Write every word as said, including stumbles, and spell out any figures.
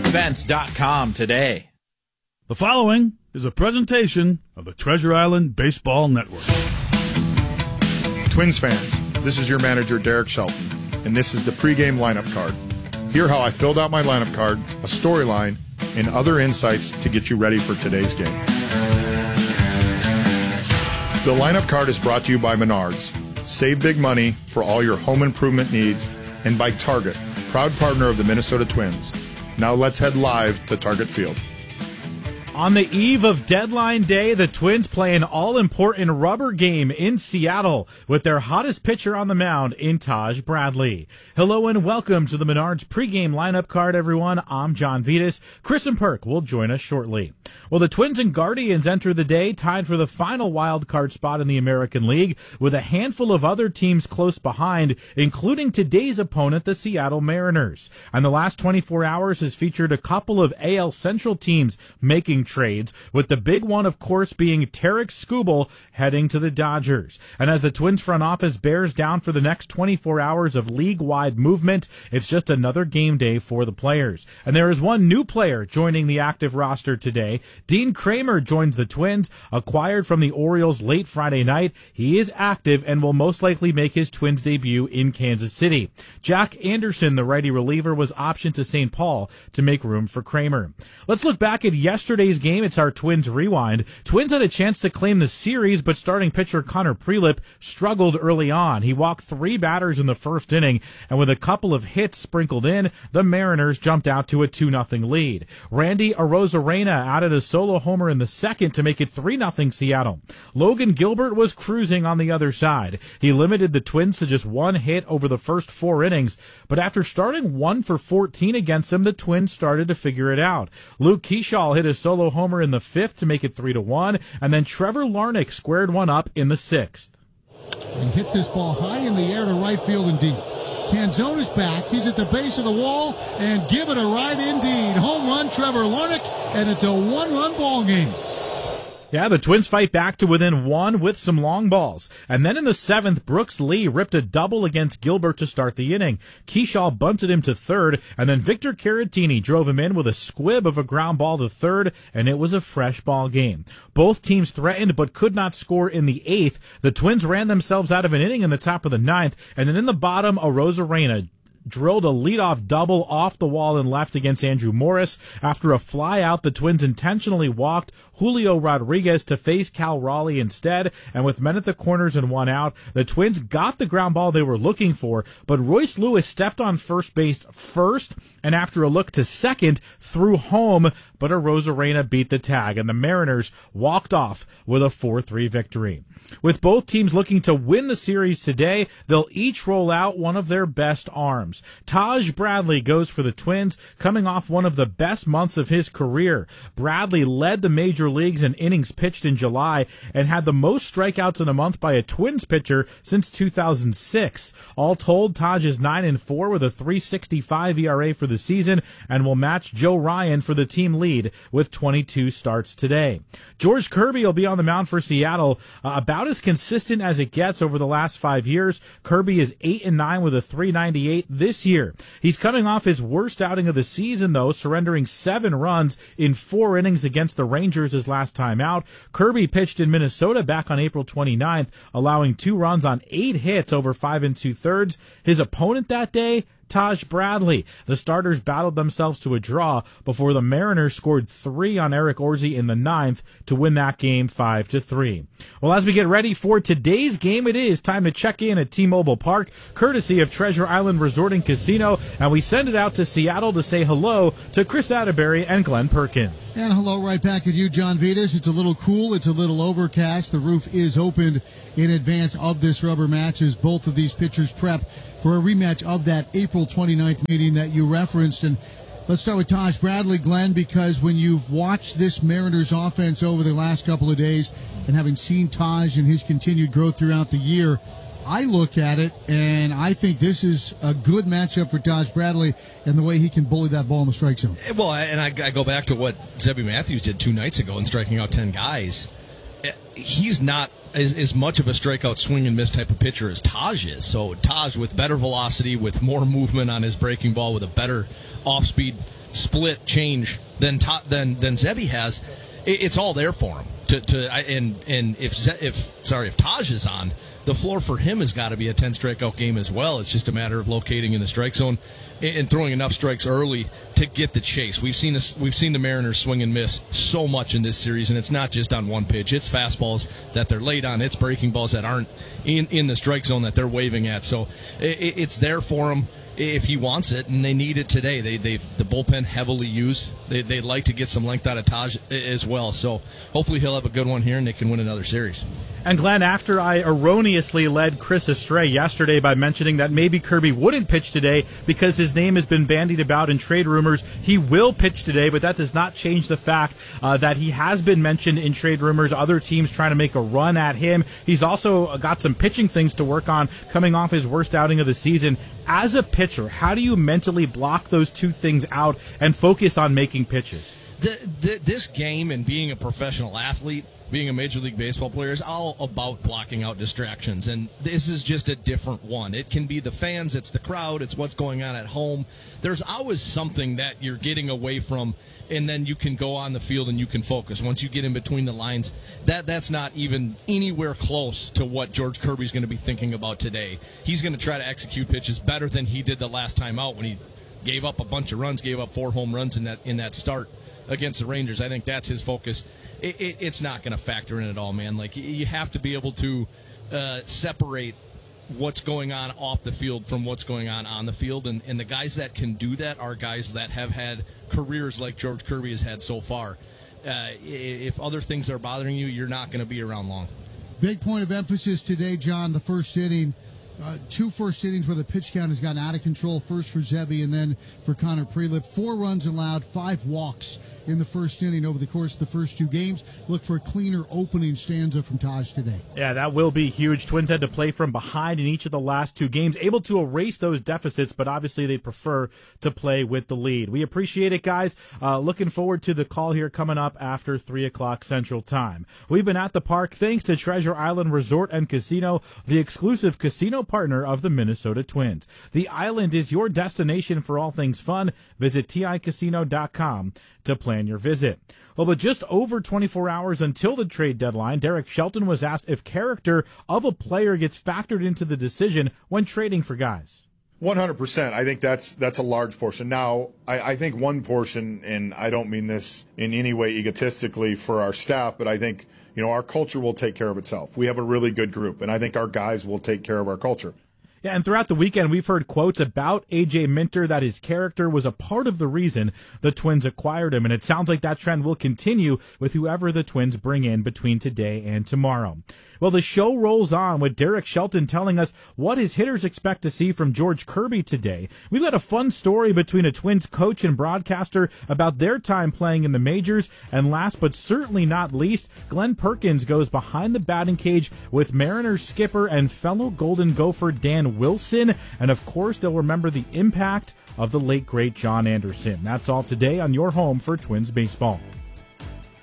events dot com today. The following is a presentation of the Treasure Island Baseball Network. Twins fans, this is your manager, Derek Shelton, and this is the pregame lineup card. Hear how I filled out my lineup card, a storyline, and other insights to get you ready for today's game. The lineup card is brought to you by Menards. Save big money for all your home improvement needs, and by Target, proud partner of the Minnesota Twins. Now let's head live to Target Field. On the eve of deadline day, the Twins play an all-important rubber game in Seattle with their hottest pitcher on the mound in Taj Bradley. Hello and welcome to the Menards pregame lineup card, everyone. I'm John Vitas. Chris and Perk will join us shortly. Well, the Twins and Guardians enter the day tied for the final wild card spot in the American League with a handful of other teams close behind, including today's opponent, the Seattle Mariners. And the last twenty-four hours has featured a couple of A L Central teams making trades, with the big one, of course, being Tarek Skubal heading to the Dodgers. And as the Twins front office bears down for the next twenty-four hours of league-wide movement, it's just another game day for the players. And there is one new player joining the active roster today. Dean Kramer joins the Twins, acquired from the Orioles late Friday night. He is active and will most likely make his Twins debut in Kansas City. Jack Anderson, the righty reliever, was optioned to Saint Paul to make room for Kramer. Let's look back at yesterday's game. It's our Twins rewind. Twins had a chance to claim the series, but starting pitcher Connor Prelip struggled early on. He walked three batters in the first inning, and with a couple of hits sprinkled in, the Mariners jumped out to a two nothing lead. Randy Arozarena added a solo homer in the second to make it three nothing Seattle. Logan Gilbert was cruising on the other side. He limited the Twins to just one hit over the first four innings, but after starting one for fourteen against them, the Twins started to figure it out. Luke Keeschall hit a solo homer in the fifth to make it three to one, and then Trevor Larnach squared one up in the sixth. He hits this ball high in the air to right field and deep. Canzone's back. He's at the base of the wall, and give it a ride indeed. Home run, Trevor Larnach, and it's a one-run ball game. Yeah, the Twins fight back to within one with some long balls. And then in the seventh, Brooks Lee ripped a double against Gilbert to start the inning. Keeschall bunted him to third, and then Victor Caratini drove him in with a squib of a ground ball to third, and it was a fresh ball game. Both teams threatened but could not score in the eighth. The Twins ran themselves out of an inning in the top of the ninth, and then in the bottom, Arozarena drilled a leadoff double off the wall and left against Andrew Morris. After a fly out, the Twins intentionally walked Julio Rodriguez to face Cal Raleigh instead, and with men at the corners and one out, the Twins got the ground ball they were looking for, but Royce Lewis stepped on first base first, and after a look to second, threw home, but Arozarena beat the tag, and the Mariners walked off with a four three victory. With both teams looking to win the series today, they'll each roll out one of their best arms. Taj Bradley goes for the Twins, coming off one of the best months of his career. Bradley led the major leagues in innings pitched in July and had the most strikeouts in a month by a Twins pitcher since two thousand six. All told, Taj is nine and four with a three sixty-five E R A for the season and will match Joe Ryan for the team lead with twenty-two starts today. George Kirby will be on the mound for Seattle, uh, about as consistent as it gets over the last five years. Kirby is eight and nine with a three ninety-eight this year. He's coming off his worst outing of the season, though, surrendering seven runs in four innings against the Rangers his last time out. Kirby pitched in Minnesota back on April twenty-ninth, allowing two runs on eight hits over five and two-thirds. His opponent that day, Taj Bradley. The starters battled themselves to a draw before the Mariners scored three on Eric Orzi in the ninth to win that game five to three. Well, as we get ready for today's game, it is time to check in at T-Mobile Park, courtesy of Treasure Island Resort and Casino, and we send it out to Seattle to say hello to Chris Atterbury and Glenn Perkins. And hello right back at you, John Vitas. It's a little cool. It's a little overcast. The roof is opened in advance of this rubber match as both of these pitchers prep for a rematch of that April twenty-ninth meeting that you referenced. And let's start with Taj Bradley, Glenn, because when you've watched this Mariners offense over the last couple of days and having seen Taj and his continued growth throughout the year, I look at it and I think this is a good matchup for Taj Bradley and the way he can bully that ball in the strike zone. Well, and I, I go back to what Zebby Matthews did two nights ago in striking out ten guys. He's not as, as much of a strikeout swing and miss type of pitcher as Taj is. So Taj with better velocity, with more movement on his breaking ball, with a better off-speed split change than to, than than Zebby has, it, it's all there for him. To, to and and if if sorry if Taj is on, the floor for him has got to be a ten strikeout game as well. It's just a matter of locating in the strike zone and throwing enough strikes early to get the chase. We've seen this. We've seen the Mariners swing and miss so much in this series, and it's not just on one pitch. It's fastballs that they're late on. It's breaking balls that aren't in, in the strike zone that they're waving at. So it, it's there for him if he wants it, and they need it today. They they the bullpen heavily used. They they'd like to get some length out of Taj as well. So hopefully he'll have a good one here, and they can win another series. And Glenn, after I erroneously led Chris astray yesterday by mentioning that maybe Kirby wouldn't pitch today because his name has been bandied about in trade rumors, he will pitch today, but that does not change the fact uh, that he has been mentioned in trade rumors, other teams trying to make a run at him. He's also got some pitching things to work on coming off his worst outing of the season. As a pitcher, how do you mentally block those two things out and focus on making pitches? The, the, this game and being a professional athlete, being a Major League Baseball player, is all about blocking out distractions, and this is just a different one. It can be the fans, it's the crowd, it's what's going on at home. There's always something that you're getting away from, and then you can go on the field and you can focus. Once you get in between the lines, that that's not even anywhere close to what George Kirby's going to be thinking about today. He's going to try to execute pitches better than he did the last time out when he gave up a bunch of runs, gave up four home runs in that in that start against the Rangers. I think that's his focus. It, it, it's not going to factor in at all, man. Like, you have to be able to uh, separate what's going on off the field from what's going on on the field, and, and the guys that can do that are guys that have had careers like George Kirby has had so far. Uh, if other things are bothering you, you're not going to be around long. Big point of emphasis today, John, the first inning. Uh, two first innings where the pitch count has gotten out of control, first for Zebby and then for Connor Prelip. Four runs allowed, five walks in the first inning over the course of the first two games. Look for a cleaner opening stanza from Taj today. Yeah, that will be huge. Twins had to play from behind in each of the last two games, able to erase those deficits, but obviously they prefer to play with the lead. We appreciate it, guys. Uh, looking forward to the call here coming up after three o'clock Central Time. We've been at the park thanks to Treasure Island Resort and Casino, the exclusive casino partner of the Minnesota Twins. The island is your destination for all things fun. Visit T I casino dot com to plan your visit. Well, but just over twenty-four hours until the trade deadline, Derek Shelton was asked if character of a player gets factored into the decision when trading for guys. one hundred percent. I think that's that's a large portion. Now, I, I think one portion, and I don't mean this in any way egotistically for our staff, but I think, you know, our culture will take care of itself. We have a really good group, and I think our guys will take care of our culture. Yeah, and throughout the weekend, we've heard quotes about A J Minter that his character was a part of the reason the Twins acquired him, and it sounds like that trend will continue with whoever the Twins bring in between today and tomorrow. Well, the show rolls on with Derek Shelton telling us what his hitters expect to see from George Kirby today. We've got a fun story between a Twins coach and broadcaster about their time playing in the majors, and last but certainly not least, Glenn Perkins goes behind the batting cage with Mariners skipper and fellow Golden Gopher Dan Wilson, and of course they'll remember the impact of the late great John Anderson. That's all today on your home for Twins baseball.